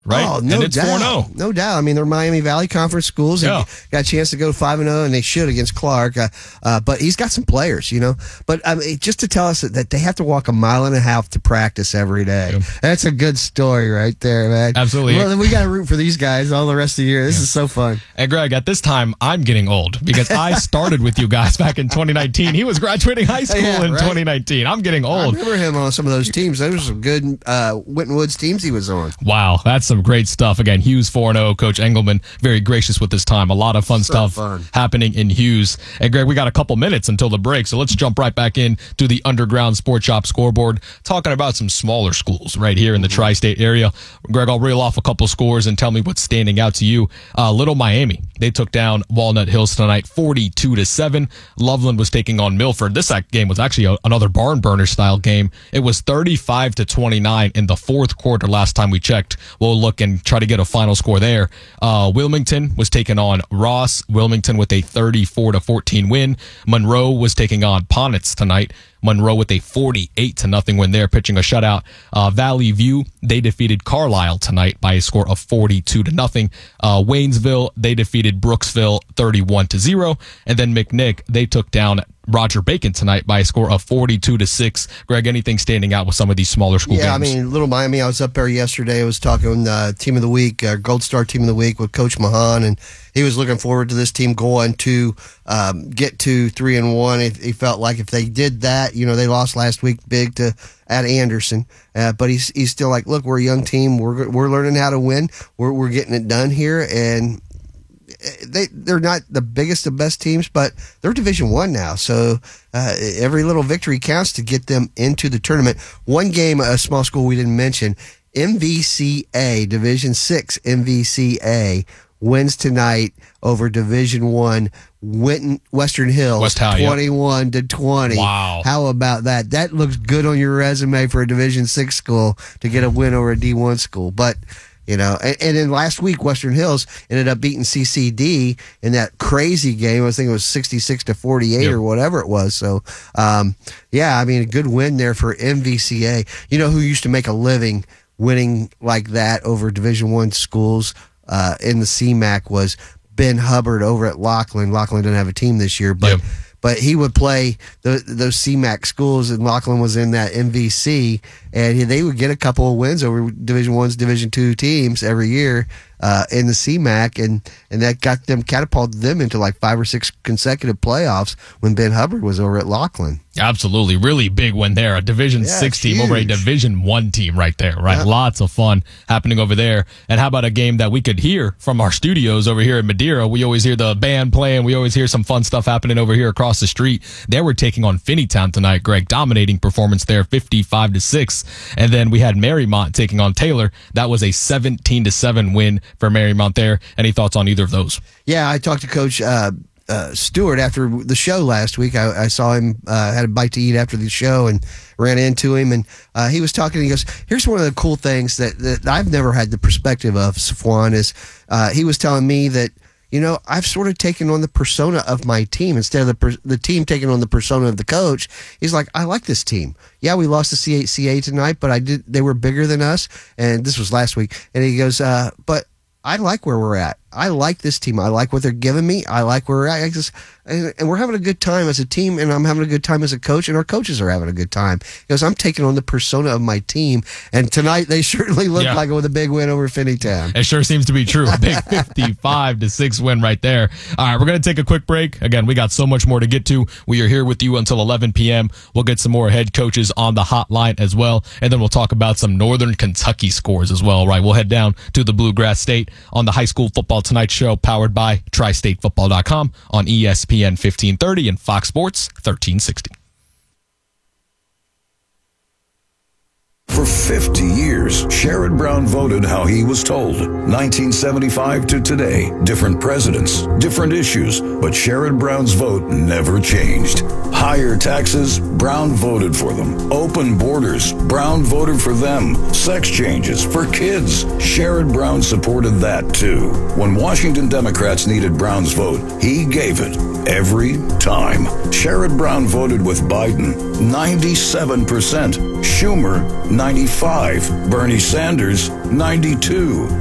right? Oh, no and it's doubt. 4-0. No doubt. I mean, they're Miami Valley Conference schools. They got a chance to go 5-0, and they should against Clark. But he's got some players, But I mean, just to tell us that they have to walk a mile and a half to practice every day. Yeah. That's a good story right there, man. Absolutely. Well, we got to root for these guys all the rest of the year. This is so fun. And Greg, at this time, I'm getting old because I started with you guys back in 2019. He was graduating high school in 2019. I'm getting old. I remember him on some of those teams. Those were some good Winton Woods teams he was on. Wow, that's some great stuff. Again, Hughes 4-0. Coach Engelman, very gracious with his time. A lot of fun stuff happening in Hughes. And Greg, we got a couple minutes until the break, so let's jump right back in to the Underground Sports Shop scoreboard, talking about some smaller schools right here in the tri-state area. Greg, I'll reel off a couple scores and tell me what's standing out to you. Little Miami, they took down Walnut Hills tonight, 42-7. Loveland was taking on Milford. This game was actually another barn burner style game. It was 35-29 in the fourth quarter last time we checked. We'll look and try to get a final score there. Wilmington was taking on Ross. Wilmington with a 34-14 win. Monroe was taking on Ponitz tonight. Monroe with a 48-0 win there, pitching a shutout. Valley View, they defeated Carlisle tonight by a score of 42-0. Waynesville, they defeated Brooksville 31-0. And then McNick, they took down Roger Bacon tonight by a score of 42-6. Greg, anything standing out with some of these smaller school games? Yeah, I mean, Little Miami, I was up there yesterday. I was talking Team of the Week, Gold Star Team of the Week with Coach Mahan, and he was looking forward to this team going to get to 3-1. He felt like if they did that, they lost last week big at Anderson, but he's still like, look, we're a young team. We're learning how to win. We're getting it done here, and they're not the biggest of best teams, but they're Division I now. So every little victory counts to get them into the tournament. One game, a small school we didn't mention, MVCA, Division 6 MVCA, wins tonight over Division I Western Hills, 21-20. Wow. How about that? That looks good on your resume for a Division 6 school to get a win over a D1 school. But and then last week, Western Hills ended up beating CCD in that crazy game. I think it was 66-48 or whatever it was. So, a good win there for MVCA. You know who used to make a living winning like that over Division I schools in the CMAC was Ben Hubbard over at Lockland. Lockland didn't have a team this year, but he would play those CMAC schools, and Lockland was in that MVC, and they would get a couple of wins over Division I's Division II teams every year in the CMAC, and that got them, catapulted them into like 5 or 6 consecutive playoffs when Ben Hubbard was over at Lockland. Absolutely. Really big win there. A Division 6 team over a Division I team right there, right? Yep. Lots of fun happening over there. And how about a game that we could hear from our studios over here in Madeira? We always hear the band playing. We always hear some fun stuff happening over here across the street. They were taking on Finneytown tonight, Greg. Dominating performance there, 55-6. And then we had Marymount taking on Taylor. That was a 17-7 win for Marymount there. Any thoughts on either of those? Yeah, I talked to Coach Stewart after the show last week. I saw him, had a bite to eat after the show and ran into him, and he was talking. He goes, here's one of the cool things that I've never had the perspective of, Safwan, is he was telling me that, I've sort of taken on the persona of my team instead of the team taking on the persona of the coach. He's like, I like this team. Yeah, we lost to C8CA tonight, but they were bigger than us, and this was last week. And he goes, but I like where we're at. I like this team. I like what they're giving me. I like where we're at. And we're having a good time as a team, and I'm having a good time as a coach, and our coaches are having a good time. Because I'm taking on the persona of my team, and tonight they certainly look like it with a big win over Finneytown. It sure seems to be true. A big 55-6 win right there. All right, we're going to take a quick break. Again, we got so much more to get to. We are here with you until 11 p.m. We'll get some more head coaches on the hotline as well, and then we'll talk about some Northern Kentucky scores as well. Right, we'll head down to the Bluegrass State on the High School Football Tonight show, powered by TriStateFootball.com on ESPN 1530 and Fox Sports 1360. For 50 years, Sherrod Brown voted how he was told. 1975 to today, different presidents, different issues, but Sherrod Brown's vote never changed. Higher taxes, Brown voted for them. Open borders, Brown voted for them. Sex changes for kids, Sherrod Brown supported that too. When Washington Democrats needed Brown's vote, he gave it every time. Sherrod Brown voted with Biden 97%. Schumer, 95. Bernie Sanders, 92.